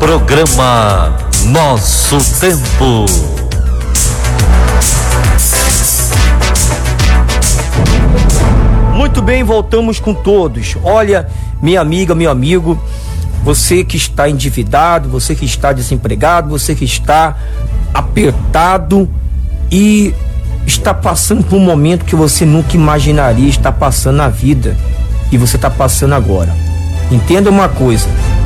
Programa Nosso Tempo. Muito bem, voltamos com todos. Olha, minha amiga, meu amigo, você que está endividado, você que está desempregado, você que está apertado e está passando por um momento que você nunca imaginaria estar passando na vida, e você está passando agora. Entenda uma coisa,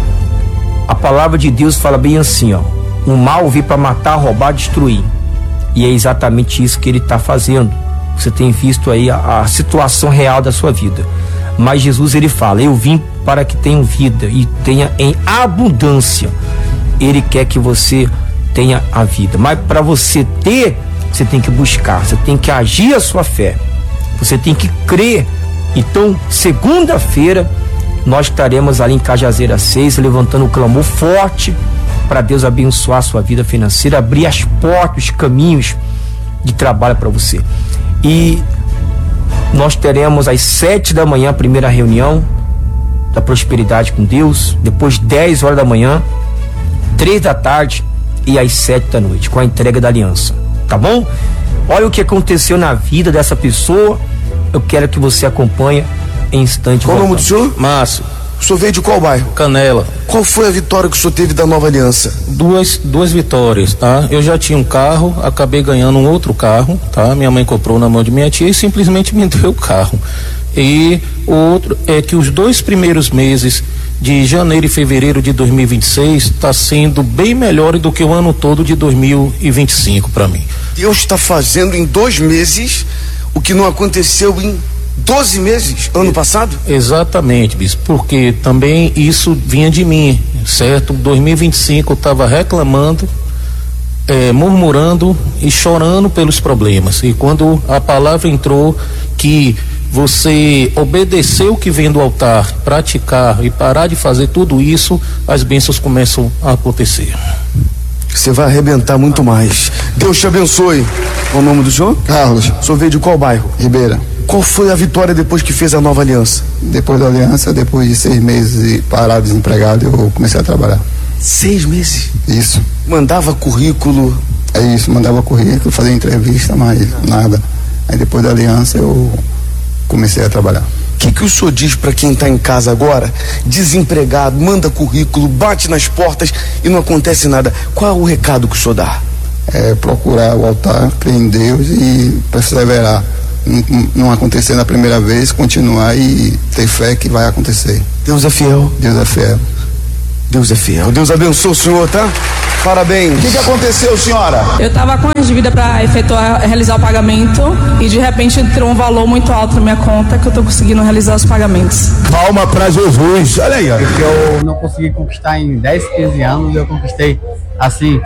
a palavra de Deus fala bem assim, ó: o mal veio para matar, roubar, destruir, e é exatamente isso que ele está fazendo. Você tem visto aí a situação real da sua vida, mas Jesus, ele fala: eu vim para que tenham vida e tenha em abundância. Ele quer que você tenha a vida, mas para você ter, você tem que buscar, você tem que agir a sua fé, você tem que crer. Então, segunda-feira, nós estaremos ali em Cajazeira 6, levantando um clamor forte para Deus abençoar a sua vida financeira, abrir as portas, os caminhos de trabalho para você. E nós teremos às 7 da manhã a primeira reunião da prosperidade com Deus, depois 10 horas da manhã, 3 da tarde e às 7 da noite, com a entrega da aliança, tá bom? Olha o que aconteceu na vida dessa pessoa, eu quero que você acompanhe em instante. Qual o nome do senhor? Márcio. O senhor veio de qual bairro? Canela. Qual foi a vitória que o senhor teve da Nova Aliança? Duas vitórias, tá? Eu já tinha um carro, acabei ganhando um outro carro, tá? Minha mãe comprou na mão de minha tia e simplesmente me deu o carro. E o outro é que os 2 primeiros meses de janeiro e fevereiro de 2026 está sendo bem melhor do que o ano todo de 2025 para mim. Deus está fazendo em 2 meses o que não aconteceu em 12 meses, ano passado? Exatamente, bispo, porque também isso vinha de mim, certo? 2025 eu estava reclamando, murmurando e chorando pelos problemas, e quando a palavra entrou que você obedecer o que vem do altar, praticar e parar de fazer tudo isso, as bênçãos começam a acontecer. Você vai arrebentar muito mais. Deus te abençoe. Qual o nome do senhor? Carlos. O senhor veio de qual bairro? Ribeira. Qual foi a vitória depois que fez a Nova Aliança? Depois da aliança, depois de 6 meses de parado desempregado, eu comecei a trabalhar. 6 meses? Isso. Mandava currículo? É isso, mandava currículo, fazia entrevista, mas nada. Aí depois da aliança eu comecei a trabalhar. O que o senhor diz para quem está em casa agora, desempregado, manda currículo, bate nas portas e não acontece nada? Qual é o recado que o senhor dá? É procurar o altar, crer em Deus e perseverar. Não acontecer na primeira vez, continuar e ter fé que vai acontecer. Deus é fiel. Deus é fiel. Deus é fiel. Deus abençoe o senhor, tá? Parabéns. O que aconteceu, senhora? Eu estava com as dívidas para realizar o pagamento e de repente entrou um valor muito alto na minha conta que eu estou conseguindo realizar os pagamentos. Palma para Jesus. Olha aí, ó. Que eu não consegui conquistar em 10, 15 anos, eu conquistei assim.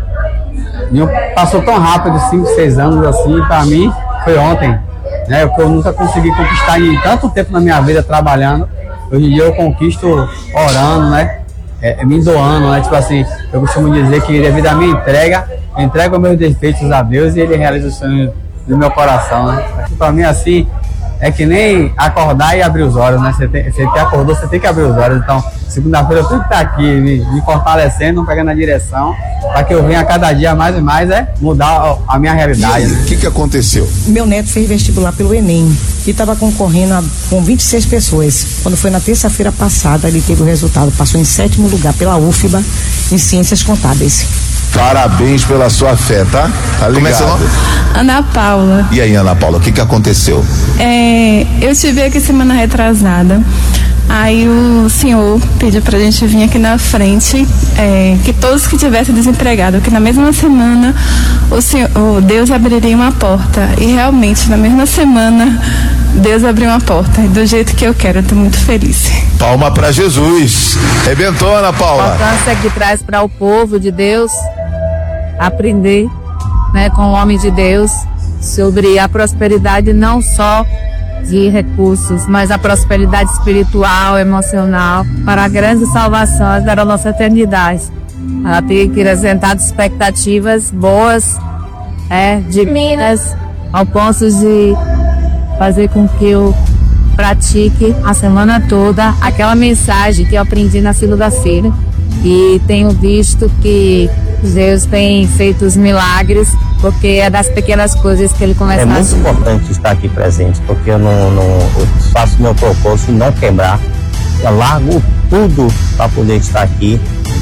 Passou tão rápido, 5, 6 anos assim, para mim foi ontem. Né, que eu nunca consegui conquistar em tanto tempo na minha vida trabalhando. Hoje em dia eu conquisto orando, né? Me doando, né? Tipo assim, eu costumo dizer que devido à minha entrega, eu entrego meus defeitos a Deus e Ele realiza os sonhos do meu coração, né? Pra mim, assim, é que nem acordar e abrir os olhos, né? Você acordou, você tem que abrir os olhos. Então, segunda-feira eu tenho que estar aqui me fortalecendo, pegando a direção, para que eu venha cada dia mais e mais mudar a minha realidade. O que aconteceu? Meu neto fez vestibular pelo Enem e estava concorrendo com 26 pessoas. Quando foi na terça-feira passada, ele teve o resultado, passou em 7º lugar pela UFBA em Ciências Contábeis. Parabéns pela sua fé, tá? Tá ligado? Ana Paula. E aí, Ana Paula, o que aconteceu? Eu estive aqui semana retrasada. Aí o senhor pediu pra gente vir aqui na frente, que todos que tivessem desempregado, que na mesma semana Deus abriria uma porta. E realmente, na mesma semana, Deus abriu uma porta. E do jeito que eu quero, eu tô muito feliz. Palma pra Jesus. Rebentou, Ana Paula. A importância que traz para o povo de Deus aprender, né, com o homem de Deus sobre a prosperidade não só de recursos, mas a prosperidade espiritual, emocional, para grandes salvações da nossa eternidade. Ela tem que apresentar expectativas boas, de Minas, ao ponto de fazer com que eu pratique a semana toda aquela mensagem que eu aprendi na segunda-feira, e tenho visto que Deus tem feito os milagres, porque é das pequenas coisas que ele começa a fazer. fazer. É muito importante estar aqui presente, porque eu eu faço meu propósito de não quebrar. Eu largo tudo para poder estar aqui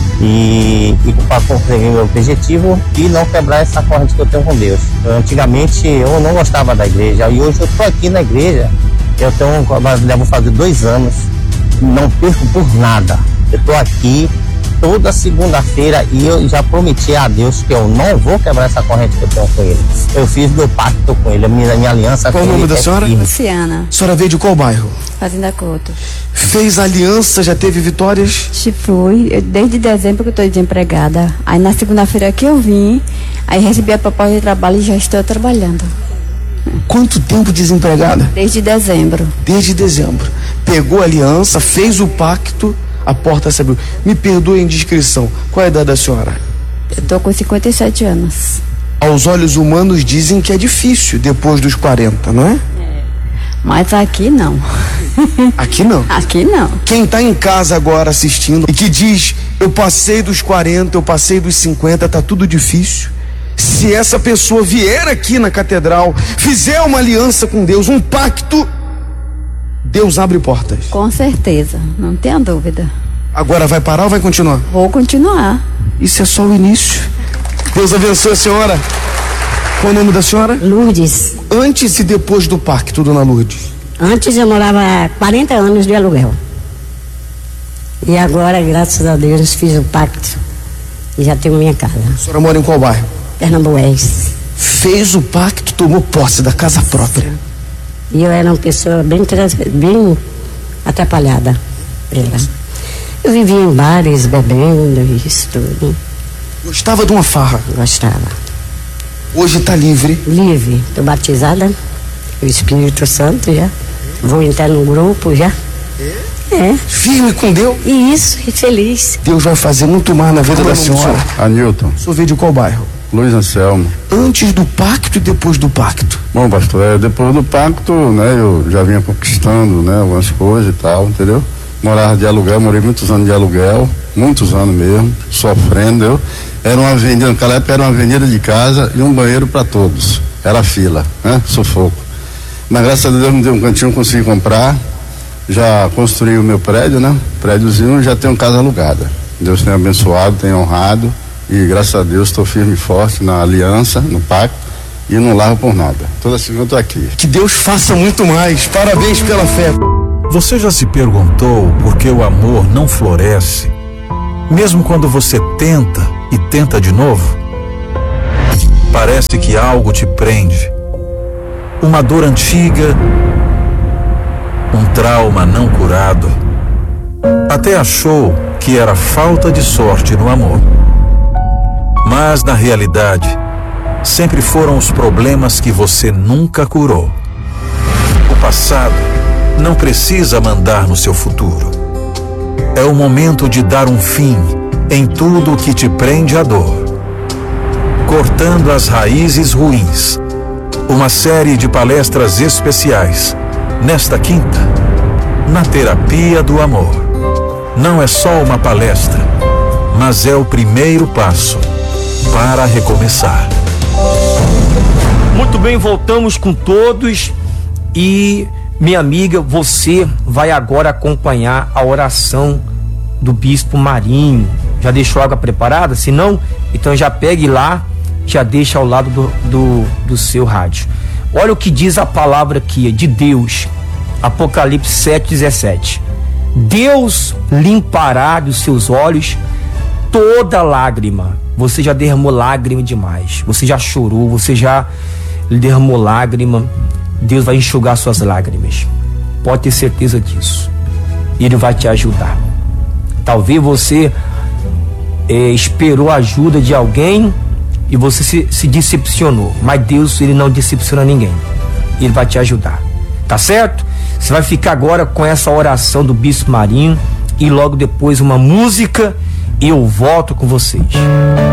e para conseguir meu objetivo e não quebrar essa corrente que eu tenho com Deus. Antigamente eu não gostava da igreja e hoje eu estou aqui na igreja. Devo fazer 2 anos, não perco por nada. Eu estou aqui toda segunda-feira e eu já prometi a Deus que eu não vou quebrar essa corrente que eu tenho com ele. Eu fiz meu pacto com ele, a minha aliança com ele. Qual o nome da senhora? Luciana. A senhora veio de qual bairro? Fazenda Couto. Fez aliança, já teve vitórias? Fui, desde dezembro que eu estou desempregada. Aí na segunda-feira que eu vim, aí recebi a proposta de trabalho e já estou trabalhando. Quanto tempo desempregada? Desde dezembro. Desde dezembro. Pegou a aliança, fez o pacto, a porta se abriu. Me perdoe a indiscrição. Qual é a idade da senhora? Eu tô com 57 anos. Aos olhos humanos dizem que é difícil depois dos 40, não é? Mas aqui não. Aqui não? Aqui não. Quem tá em casa agora assistindo e que diz, eu passei dos 40, eu passei dos 50, tá tudo difícil. Se essa pessoa vier aqui na catedral, fizer uma aliança com Deus, um pacto, Deus abre portas. Com certeza, não tenha dúvida. Agora vai parar ou vai continuar? Vou continuar. Isso é só o início. Deus abençoe a senhora. Qual o nome da senhora? Lourdes. Antes e depois do pacto, dona Lourdes? Antes eu morava 40 anos de aluguel. E agora, graças a Deus, fiz o pacto e já tenho minha casa. A senhora mora em qual bairro? Pernambués. Fez o pacto, tomou posse da casa própria. E eu era uma pessoa bem atrapalhada. Eu vivia em bares, bebendo, isso tudo. Gostava de uma farra? Gostava. Hoje está livre? Livre. Estou batizada, o Espírito Santo já. Vou entrar no grupo já. É. Firme com Deus? Isso, e feliz. Deus vai fazer muito mais na vida da senhora. Anilton. O senhor veio de qual bairro? Luiz Anselmo. Antes do pacto e depois do pacto? Bom, pastor, depois do pacto, né, eu já vinha conquistando, né, algumas coisas e tal, entendeu? Morava de aluguel, morei muitos anos de aluguel, muitos anos mesmo, sofrendo, eu. Era uma avenida, naquela época era uma avenida de casa e um banheiro para todos. Era fila, né, sufoco. Mas graças a Deus me deu um cantinho, consegui comprar, já construí o meu prédio, né, prédiozinho, já tenho casa alugada. Deus tem abençoado, tem honrado. E graças a Deus estou firme e forte na aliança, no pacto, e não largo por nada. Toda segunda eu estou aqui. Que Deus faça muito mais. Parabéns pela fé. Você já se perguntou por que o amor não floresce, mesmo quando você tenta e tenta de novo? Parece que algo te prende. Uma dor antiga, um trauma não curado. Até achou que era falta de sorte no amor. Mas, na realidade, sempre foram os problemas que você nunca curou. O passado não precisa mandar no seu futuro. É o momento de dar um fim em tudo que te prende à dor. Cortando as raízes ruins. Uma série de palestras especiais, nesta quinta, na Terapia do Amor. Não é só uma palestra, mas é o primeiro passo para recomeçar. Muito bem, voltamos com todos e, minha amiga, você vai agora acompanhar a oração do Bispo Marinho. Já deixou a água preparada? Se não, então já pegue lá, já deixa ao lado do seu rádio. Olha o que diz a palavra aqui de Deus, Apocalipse 7:17. Deus limpará dos seus olhos toda lágrima. Você já derramou lágrima demais. Você já chorou, você já derramou lágrima. Deus vai enxugar suas lágrimas. Pode ter certeza disso. Ele vai te ajudar. Talvez você esperou a ajuda de alguém e você se decepcionou. Mas Deus, ele não decepciona ninguém. Ele vai te ajudar. Tá certo? Você vai ficar agora com essa oração do Bispo Marinho e logo depois uma música e eu volto com vocês.